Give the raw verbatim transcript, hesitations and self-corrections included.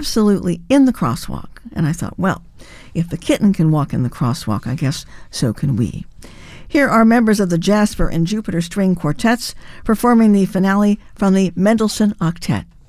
absolutely in the crosswalk. And I thought, well, if the kitten can walk in the crosswalk, I guess so can we. Here are members of the Jasper and Jupiter String Quartets performing the finale from the Mendelssohn Octet.